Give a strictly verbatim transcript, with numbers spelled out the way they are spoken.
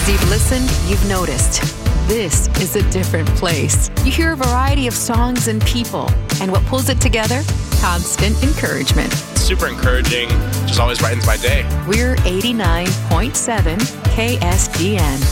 As you've listened, you've noticed. This is a different place. You hear a variety of songs and people, and what pulls it together? Constant encouragement. Super encouraging, just always brightens my day. We're eighty-nine point seven K S D N.